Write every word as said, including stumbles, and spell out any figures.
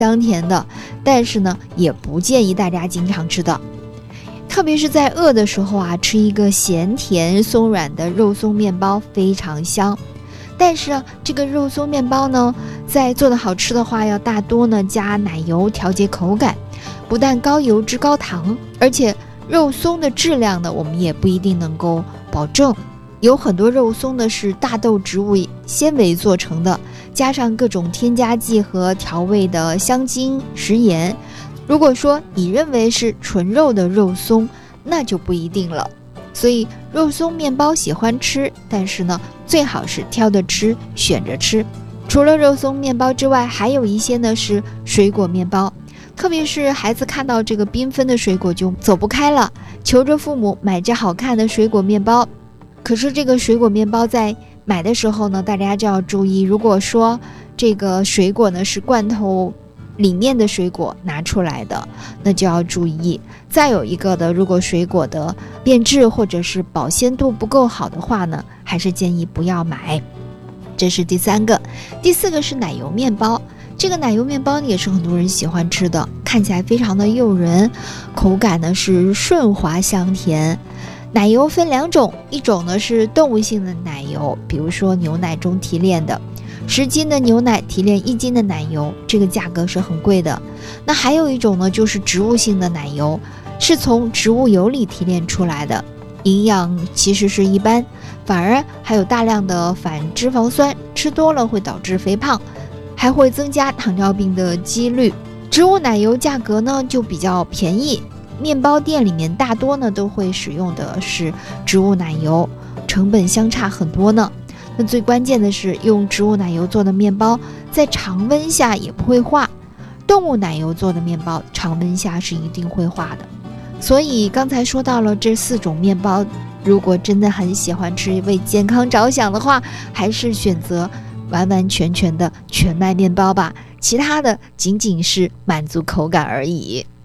香甜的，但是呢也不建议大家经常吃的。特别是在饿的时候啊，吃一个咸甜松软的肉松面包非常香。但是啊，这个肉松面包呢，在做的好吃的话，要大多呢加奶油调节口感，不但高油脂高糖，而且肉松的质量呢，我们也不一定能够保证。有很多肉松呢是大豆植物纤维做成的，加上各种添加剂和调味的香精、食盐。如果说你认为是纯肉的肉松，那就不一定了。所以肉松面包喜欢吃，但是呢，最好是挑着吃，选着吃。除了肉松面包之外，还有一些呢是水果面包，特别是孩子看到这个缤纷的水果就走不开了，求着父母买这好看的水果面包。可是这个水果面包在买的时候呢，大家就要注意，如果说这个水果呢是罐头里面的水果拿出来的，那就要注意。再有一个的，如果水果的变质或者是保鲜度不够好的话呢，还是建议不要买。这是第三个。第四个是奶油面包，这个奶油面包也是很多人喜欢吃的，看起来非常的诱人，口感呢是顺滑香甜。奶油分两种，一种呢是动物性的奶油，比如说牛奶中提炼的，十斤的牛奶提炼一斤的奶油，这个价格是很贵的。那还有一种呢就是植物性的奶油，是从植物油里提炼出来的，营养其实是一般，反而还有大量的反脂肪酸，吃多了会导致肥胖，还会增加糖尿病的几率。植物奶油价格呢就比较便宜，面包店里面大多呢都会使用的是植物奶油，成本相差很多呢。那最关键的是，用植物奶油做的面包在常温下也不会化，动物奶油做的面包常温下是一定会化的。所以刚才说到了这四种面包，如果真的很喜欢吃，为健康着想的话，还是选择完完全全的全麦面包吧，其他的仅仅是满足口感而已。